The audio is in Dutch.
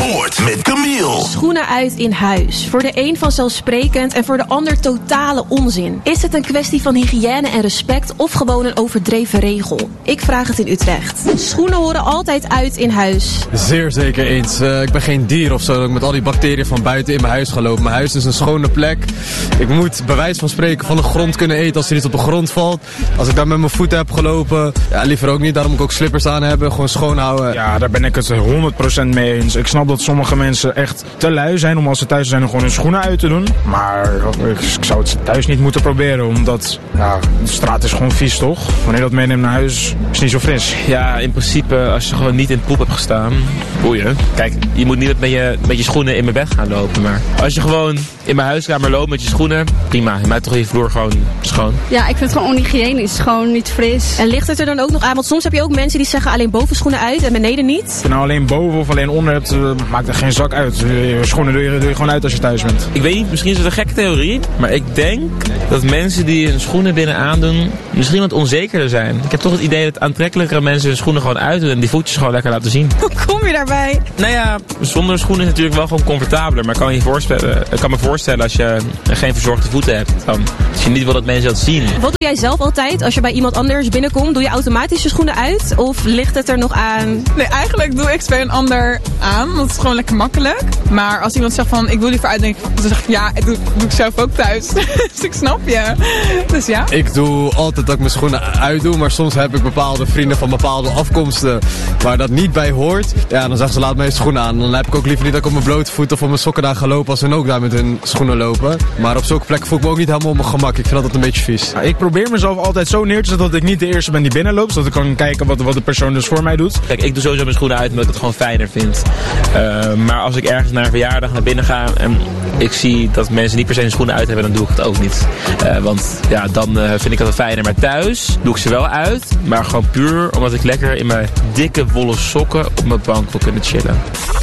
Sport met Camille. Schoenen uit in huis. Voor de een vanzelfsprekend en voor de ander totale onzin. Is het een kwestie van hygiëne en respect of gewoon een overdreven regel? Ik vraag het in Utrecht. Schoenen horen altijd uit in huis. Zeer zeker eens. Ik ben geen dier of zo dat ik met al die bacteriën van buiten in mijn huis ga lopen. Mijn huis is een schone plek. Ik moet bij wijze van spreken van de grond kunnen eten als er iets op de grond valt. Als ik daar met mijn voeten heb gelopen, ja, liever ook niet. Daarom moet ik ook slippers aan hebben. Gewoon schoon houden. Ja, daar ben ik het 100% mee eens. Ik snap dat sommige mensen echt te lui zijn om als ze thuis zijn om gewoon hun schoenen uit te doen. Maar ik zou het thuis niet moeten proberen, omdat ja, de straat is gewoon vies, toch? Wanneer je dat meeneemt naar huis, is het niet zo fris. Ja, in principe, als je gewoon niet in het poep hebt gestaan, boeien. Kijk, je moet niet met je schoenen in mijn bed gaan lopen, maar als je gewoon in mijn huiskamer loopt met je schoenen, prima. Je maakt toch je vloer gewoon schoon. Ja, ik vind het gewoon onhygiënisch, gewoon niet fris. En ligt het er dan ook nog aan? Want soms heb je ook mensen die zeggen alleen bovenschoenen uit en beneden niet. Als je nou alleen boven of alleen onder hebt, maakt er geen zak uit. Je schoenen doe je gewoon uit als je thuis bent. Ik weet niet, misschien is het een gekke theorie, maar ik denk dat mensen die hun schoenen binnen aandoen misschien wat onzekerder zijn. Ik heb toch het idee dat aantrekkelijkere mensen hun schoenen gewoon uitdoen en die voetjes gewoon lekker laten zien. Hoe kom je daarbij? Nou ja, zonder schoenen is het natuurlijk wel gewoon comfortabeler, maar ik kan me voorstellen als je geen verzorgde voeten hebt, dan als je niet wil dat mensen dat zien. Wat doe jij zelf altijd als je bij iemand anders binnenkomt? Doe je automatisch je schoenen uit of ligt het er nog aan? Nee, eigenlijk doe ik het bij een ander aan, want het is gewoon lekker makkelijk. Maar als iemand zegt van ik doe liever uit, denk ik, dan zeg ik ja, doe ik zelf ook thuis. Dus ik snap je. Dus ja. Ik doe altijd dat ik mijn schoenen uitdoe, maar soms heb ik bepaalde vrienden van bepaalde afkomsten waar dat niet bij hoort. Ja, dan zeggen ze laat mijn schoenen aan. Dan heb ik ook liever niet dat ik op mijn blote voeten of op mijn sokken daar ga lopen als hun ook daar met hun schoenen lopen. Maar op zulke plekken voel ik me ook niet helemaal op mijn gemak. Ik vind dat een beetje vies. Ja, ik probeer mezelf altijd zo neer te zetten dat ik niet de eerste ben die binnenloopt, zodat ik kan kijken wat de persoon dus voor mij doet. Kijk, ik doe sowieso mijn schoenen uit omdat ik het gewoon fijner vind. Maar als ik ergens naar een verjaardag naar binnen ga en ik zie dat mensen niet per se hun schoenen uit hebben, dan doe ik het ook niet. Want ja, dan vind ik het wel fijner. Maar thuis doe ik ze wel uit, maar gewoon puur omdat ik lekker in mijn dikke wollen sokken op mijn bank wil kunnen chillen.